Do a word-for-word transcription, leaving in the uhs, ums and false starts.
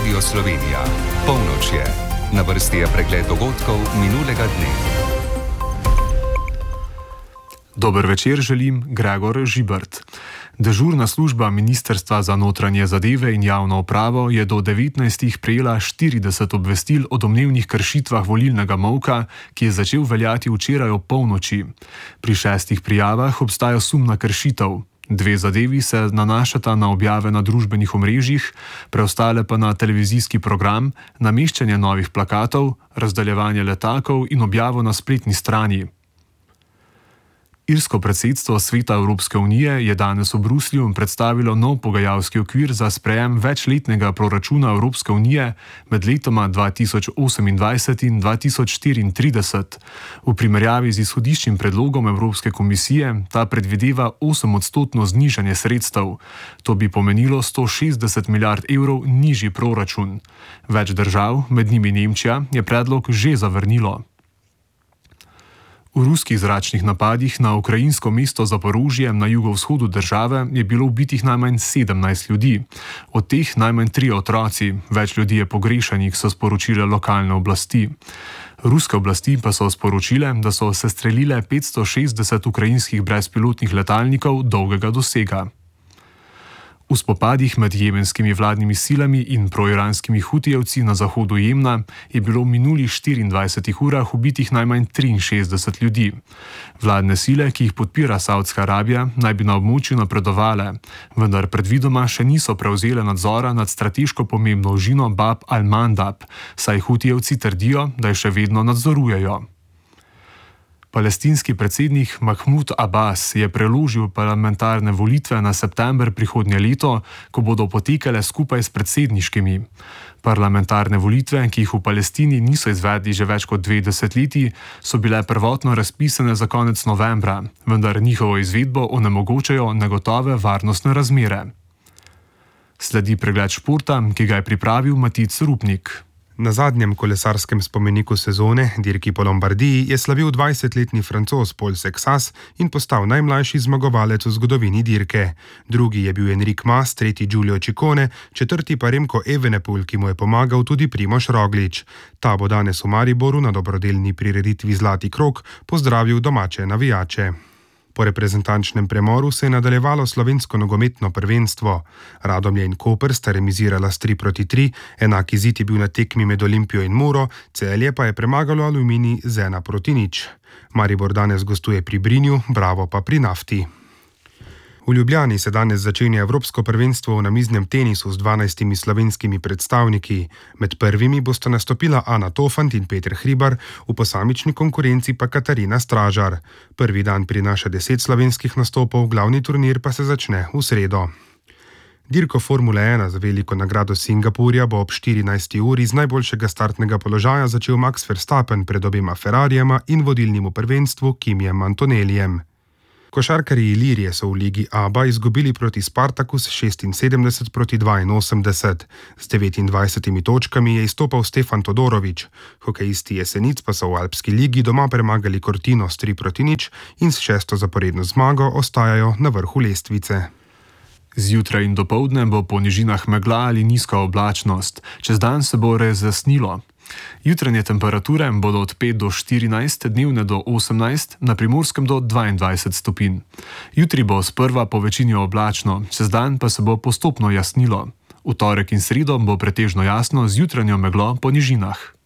Radio Slovenija. Polnoč je. Na vrsti je pregled dogodkov minulega dne. Dober večer želim, Gregor Žibert. Dežurna služba Ministrstva za notranje zadeve in javno upravo je do devetnajstih prejela štirideset obvestil o domnevnih kršitvah volilnega molka, ki je začel veljati včeraj ob polnoči. Pri šestih prijavah obstaja sum na kršitev. Dve zadevi se nanašata na objave na družbenih omrežjih, preostale pa na televizijski program, nameščanje novih plakatov, razdaljevanje letakov in objavo na spletni strani. Irsko predsedstvo Sveta Evropske unije je danes v Bruslju predstavilo nov pogajalski okvir za sprejem večletnega proračuna Evropske unije med letoma dva tisoč osemindvajset in dva tisoč štiriintrideset. V primerjavi z izhodiščnim predlogom Evropske komisije ta predvideva osemodstotno znižanje sredstev. To bi pomenilo sto šestdeset milijard evrov nižji proračun. Več držav, med njimi Nemčija, je predlog že zavrnilo. V ruskih zračnih napadih na ukrajinsko mesto Zaporožje na jugovzhodu države je bilo ubitih najmanj sedemnajst ljudi. Od teh najmanj trije otroci, več ljudi je pogrešanih, so sporočile lokalne oblasti. Ruske oblasti pa so sporočile, da so sestrelile petsto šestdeset ukrajinskih brezpilotnih letalnikov dolgega dosega. V spopadih med jemenskimi vladnimi silami in proiranskimi hutijevci na zahodu Jemna je bilo v minulih štiriindvajsetih urah ubitih najmanj triinšestdeset ljudi. Vladne sile, ki jih podpira Saudska Arabija, naj bi na območju napredovale, vendar predvidoma še niso prevzele nadzora nad strateško pomembno ožino Bab al-Mandab, saj hutijevci trdijo, da jo še vedno nadzorujejo. Palestinski predsednik Mahmud Abbas je preložil parlamentarne volitve na september prihodnje leto, ko bodo potekale skupaj s predsedniškimi. Parlamentarne volitve, ki jih v Palestini niso izvedli že več kot dve desetletji, so bile prvotno razpisane za konec novembra, vendar njihovo izvedbo onemogočajo negotove varnostne razmere. Sledi pregled športa, ki ga je pripravil Matic Rupnik. Na zadnjem kolesarskem spomeniku sezone, dirki po Lombardiji, je slavil dvajsetletni Francoz Paul Sexas in postal najmlajši zmagovalec v zgodovini dirke. Drugi je bil Enric Mas, tretji Giulio Ciccone, četrti pa Remco Evenepoel, ki mu je pomagal tudi Primož Roglič. Ta bo danes v Mariboru na dobrodelni prireditvi Zlati krog pozdravil domače navijače. Po reprezentančnem premoru se je nadaljevalo slovensko nogometno prvenstvo. Radomlje in Koper sta remizirala s tri proti tri, enak izid je bil na tekmi med Olimpijo in Muro, Celje pa je premagalo Aluminij z ena proti nič. Maribor danes gostuje pri Brinju, Bravo pa pri Nafti. V Ljubljani se danes začenja Evropsko prvenstvo v namiznem tenisu z dvanajstimi slovenskimi predstavniki. Med prvimi bosta nastopila Ana Tofant in Peter Hribar, v posamični konkurenci pa Katarina Stražar. Prvi dan prinaša deset slovenskih nastopov, glavni turnir pa se začne v sredo. Dirko Formule ena za veliko nagrado Singapurja bo ob štirinajsti uri z najboljšega startnega položaja začel Max Verstappen pred obema Ferrarijema in vodilnim v prvenstvu Kimijem Antonellijem. Košarkarji Ilirije so v ligi Aba izgubili proti Spartaku s šestinsedemdeset proti dvainosemdeset. Z devetindvajsetimi točkami je izstopal Stefan Todorović. Hokejisti Jesenic pa so v Alpski ligi doma premagali Cortino s tri proti nič in s šesto zaporedno zmago ostajajo na vrhu lestvice. Zjutraj in dopoldne bo po nižinah megla ali nizka oblačnost. Čez dan se bo razjasnilo. Jutranje temperature bodo od pet do štirinajst, dnevne do osemnajst, na Primorskem do dvaindvajset stopinj. Jutri bo sprva po večini oblačno, čez dan pa se bo postopno jasnilo. V torek in sredo bo pretežno jasno z jutranjo meglo po nižinah.